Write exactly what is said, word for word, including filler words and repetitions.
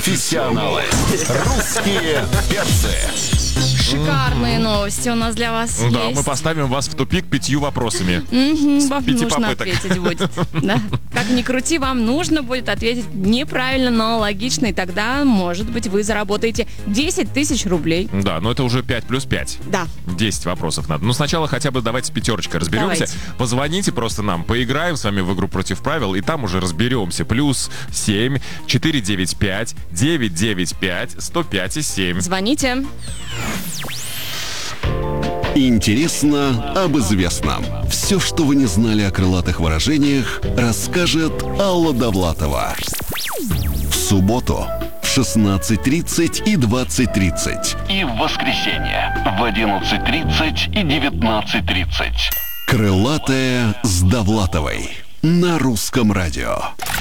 Профессионалы. Русские перцы. Шикарные новости у нас для вас Да, есть. мы поставим вас в тупик пятью вопросами. Мгм, вам пяти нужно попыток. ответить будет. Да. Как ни крути, вам нужно будет ответить неправильно, но логично, и тогда, может быть, вы заработаете десять тысяч рублей. Да, но это уже пять плюс пять. Да. десять вопросов надо. Ну, сначала хотя бы давайте с пятерочкой разберемся. Давайте. Позвоните просто нам, поиграем с вами в игру против правил, и там уже разберемся. Плюс семь, четыре девять пять, девять девять пять, сто пять и семь. Звоните. Интересно об известном. Все, что вы не знали о крылатых выражениях, расскажет Алла Довлатова. В субботу в шестнадцать тридцать и двадцать тридцать. И в воскресенье в одиннадцать тридцать и девятнадцать тридцать. Крылатая с Довлатовой на Русском радио.